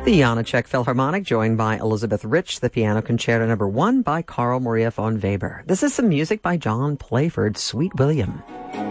The Janáček Philharmonic, joined by Elizabeth Rich, the Piano Concerto No. 1 by Carl Maria von Weber. This is some music by John Playford, Sweet William.